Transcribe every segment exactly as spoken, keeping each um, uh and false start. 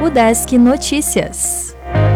Udesc Notícias.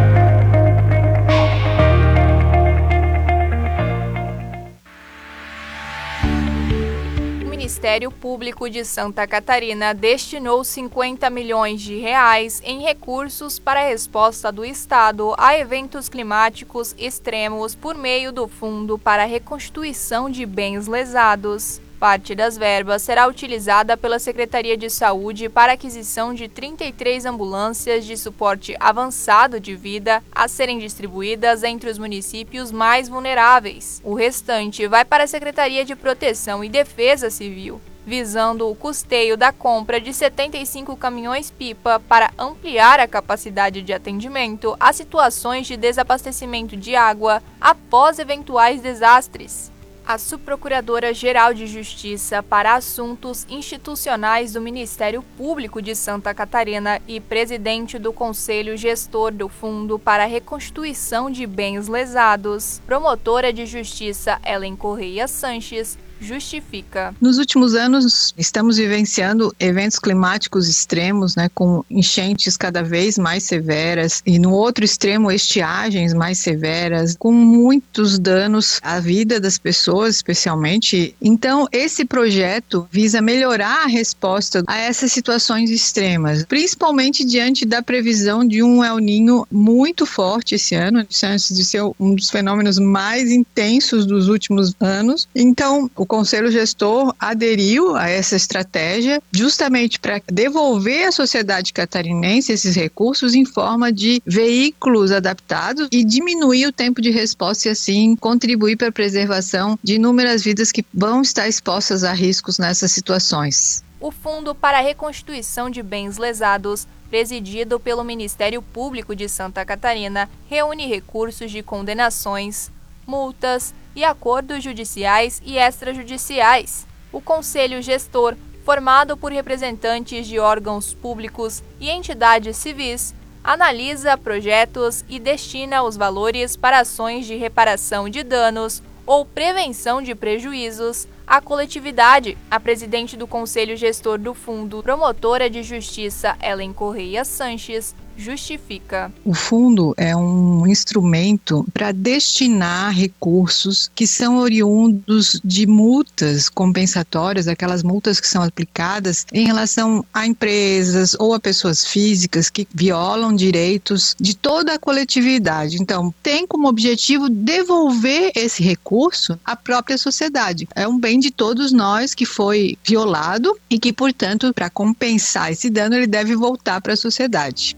O Ministério Público de Santa Catarina destinou cinquenta milhões de reais em recursos para a resposta do Estado a eventos climáticos extremos por meio do Fundo para a Reconstituição de Bens Lesados. Parte das verbas será utilizada pela Secretaria de Saúde para a aquisição de trinta e três ambulâncias de suporte avançado de vida a serem distribuídas entre os municípios mais vulneráveis. O restante vai para a Secretaria de Proteção e Defesa Civil, visando o custeio da compra de setenta e cinco caminhões-pipa para ampliar a capacidade de atendimento a situações de desabastecimento de água após eventuais desastres. A Subprocuradora-Geral de Justiça para Assuntos Institucionais do Ministério Público de Santa Catarina e presidente do Conselho Gestor do Fundo para a Reconstituição de Bens Lesados, promotora de Justiça Ellen Correia Sanches, justifica. Nos últimos anos, estamos vivenciando eventos climáticos extremos, né, com enchentes cada vez mais severas e no outro extremo, estiagens mais severas, com muitos danos à vida das pessoas, especialmente. Então, esse projeto visa melhorar a resposta a essas situações extremas, principalmente diante da previsão de um El Niño muito forte esse ano, chance de ser um dos fenômenos mais intensos dos últimos anos. Então, o Conselho Gestor aderiu a essa estratégia justamente para devolver à sociedade catarinense esses recursos em forma de veículos adaptados e diminuir o tempo de resposta e assim contribuir para a preservação de inúmeras vidas que vão estar expostas a riscos nessas situações. O Fundo para a Reconstituição de Bens Lesados, presidido pelo Ministério Público de Santa Catarina, reúne recursos de condenações, multas e acordos judiciais e extrajudiciais. O Conselho Gestor, formado por representantes de órgãos públicos e entidades civis, analisa projetos e destina os valores para ações de reparação de danos ou prevenção de prejuízos à coletividade. A presidente do Conselho Gestor do Fundo, promotora de Justiça Ellen Correia Sanches, justifica. O fundo é um instrumento para destinar recursos que são oriundos de multas compensatórias, aquelas multas que são aplicadas em relação a empresas ou a pessoas físicas que violam direitos de toda a coletividade. Então, tem como objetivo devolver esse recurso à própria sociedade. É um bem de todos nós que foi violado e que, portanto, para compensar esse dano, ele deve voltar para a sociedade.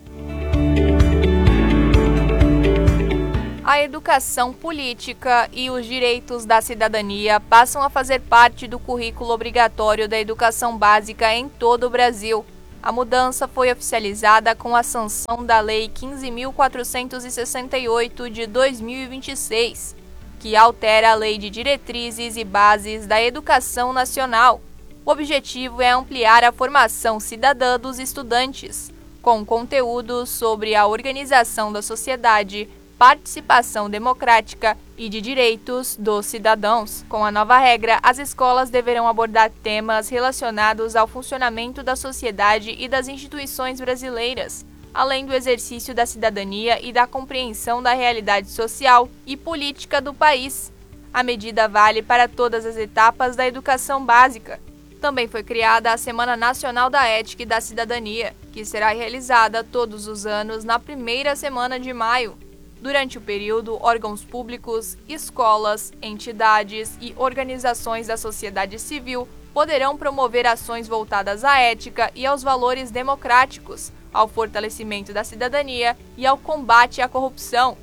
A educação política e os direitos da cidadania passam a fazer parte do currículo obrigatório da educação básica em todo o Brasil. A mudança foi oficializada com a sanção da Lei quinze mil quatrocentos e sessenta e oito de dois mil e vinte e seis, que altera a Lei de Diretrizes e Bases da Educação Nacional. O objetivo é ampliar a formação cidadã dos estudantes, com conteúdos sobre a organização da sociedade, participação democrática e de direitos dos cidadãos. Com a nova regra, as escolas deverão abordar temas relacionados ao funcionamento da sociedade e das instituições brasileiras, além do exercício da cidadania e da compreensão da realidade social e política do país. A medida vale para todas as etapas da educação básica. Também foi criada a Semana Nacional da Ética e da Cidadania, que será realizada todos os anos na primeira semana de maio. Durante o período, órgãos públicos, escolas, entidades e organizações da sociedade civil poderão promover ações voltadas à ética e aos valores democráticos, ao fortalecimento da cidadania e ao combate à corrupção.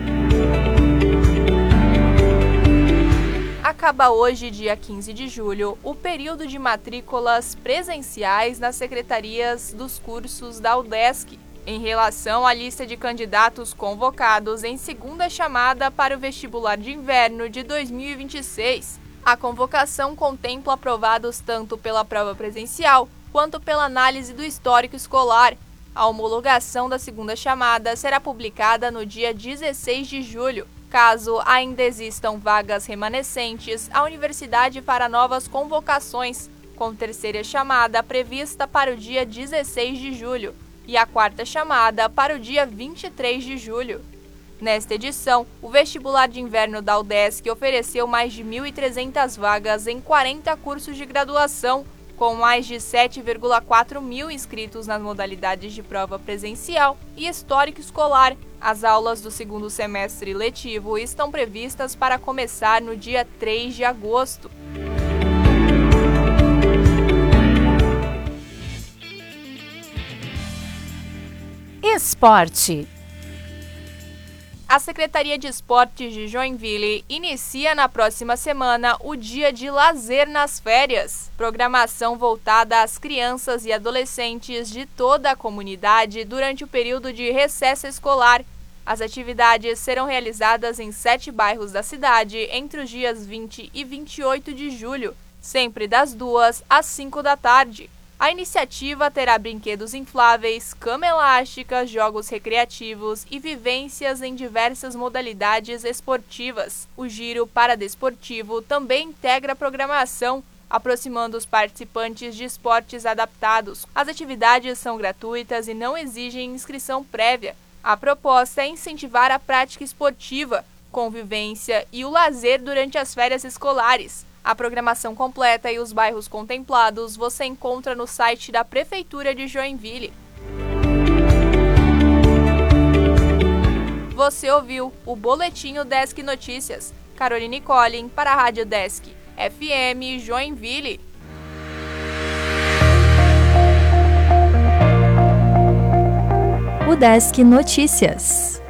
Acaba hoje, dia quinze de julho, o período de matrículas presenciais nas secretarias dos cursos da Udesc, em relação à lista de candidatos convocados em segunda chamada para o vestibular de inverno de dois mil e vinte e seis. A convocação contempla aprovados tanto pela prova presencial quanto pela análise do histórico escolar. A homologação da segunda chamada será publicada no dia dezesseis de julho. Caso ainda existam vagas remanescentes, a universidade fará novas convocações, com terceira chamada prevista para o dia dezesseis de julho. e a quarta chamada para o dia vinte e três de julho. Nesta edição, o vestibular de inverno da UDESC ofereceu mais de mil e trezentas vagas em quarenta cursos de graduação, com mais de sete vírgula quatro mil inscritos nas modalidades de prova presencial e histórico escolar. As aulas do segundo semestre letivo estão previstas para começar no dia três de agosto. Esporte. A Secretaria de Esportes de Joinville inicia na próxima semana o Dia de Lazer nas Férias, programação voltada às crianças e adolescentes de toda a comunidade durante o período de recesso escolar. As atividades serão realizadas em sete bairros da cidade entre os dias vinte e vinte e oito de julho, sempre das duas às cinco da tarde. A iniciativa terá brinquedos infláveis, cama elástica, jogos recreativos e vivências em diversas modalidades esportivas. O Giro Paradesportivo também integra a programação, aproximando os participantes de esportes adaptados. As atividades são gratuitas e não exigem inscrição prévia. A proposta é incentivar a prática esportiva, convivência e o lazer durante as férias escolares. A programação completa e os bairros contemplados você encontra no site da Prefeitura de Joinville. Você ouviu o Boletim UDESC Notícias. Caroline Collin para a Rádio UDESC F M Joinville. UDESC Notícias.